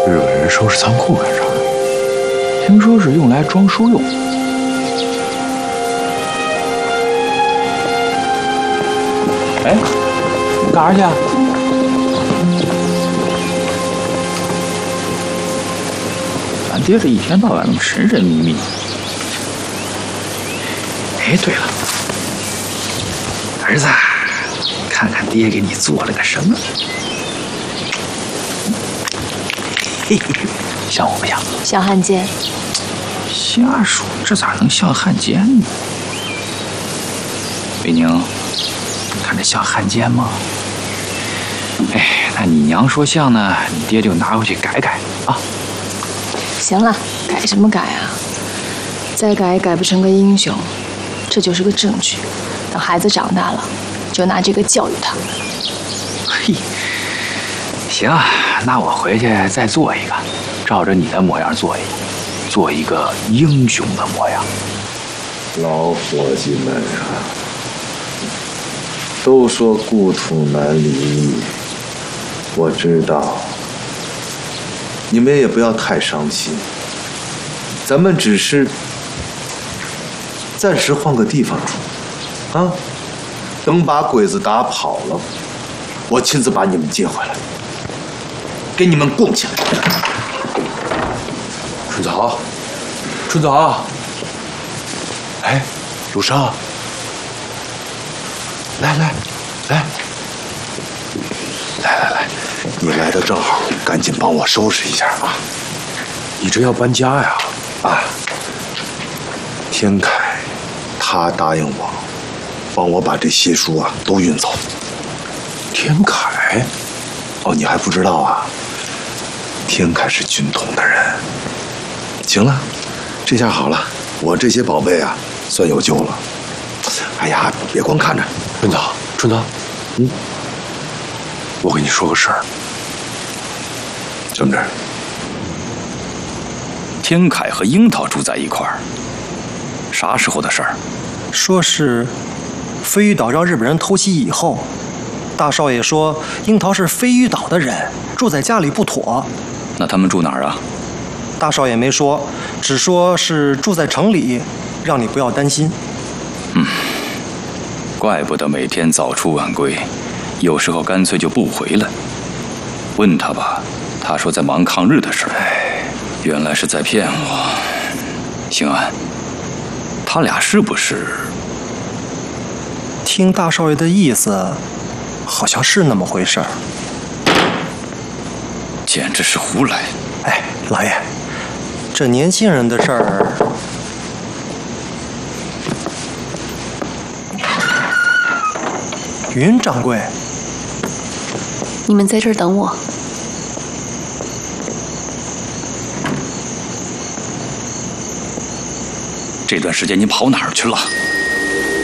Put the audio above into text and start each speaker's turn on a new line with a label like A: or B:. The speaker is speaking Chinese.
A: 日本人收拾仓库干啥？听说是用来装书用。哎，干啥去啊？俺爹这一天到晚那么神神秘秘。哎，对了，儿子，看看爹给你做了个什么？嘿嘿，像我不像？
B: 像汉奸。
A: 瞎说，这咋能像汉奸呢？维宁，看着像汉奸吗？哎，那你娘说像呢，你爹就拿回去改改啊。
B: 行了，改什么改啊？再改也改不成个英雄，这就是个证据。等孩子长大了，就拿这个教育他。
A: 嘿，行，那我回去再做一个，照着你的模样做一个，做一个英雄的模样。
C: 老伙计们啊，都说故土难离，我知道，你们也不要太伤心。咱们只是暂时换个地方住，啊，等把鬼子打跑了，我亲自把你们接回来，给你们供起来。
D: 春草，春草，哎，鲁生，来，你来的正好，赶紧帮我收拾一下啊！你这要搬家呀？啊，天凯，他答应我，帮我把这些书啊都运走。天凯？哦，你还不知道啊？天凯是军统的人。行了，这下好了，我这些宝贝啊，算有救了。哎呀，别光看着。春草，我跟你说个事儿。怎么着？
E: 天凯和樱桃住在一块儿，啥时候的事儿？
F: 说是飞鱼岛让日本人偷袭以后，大少爷说樱桃是飞鱼岛的人，住在家里不妥。
E: 那他们住哪儿啊？
F: 大少爷没说，只说是住在城里，让你不要担心。
E: 怪不得每天早出晚归，有时候干脆就不回来。问他吧，他说在忙抗日的事儿。原来是在骗我。兴安，他俩是不是？
F: 听大少爷的意思，好像是那么回事儿。
E: 简直是胡来！
F: 哎，老爷，这年轻人的事儿，云掌柜，
B: 你们在这儿等我。
E: 这段时间你跑哪儿去了？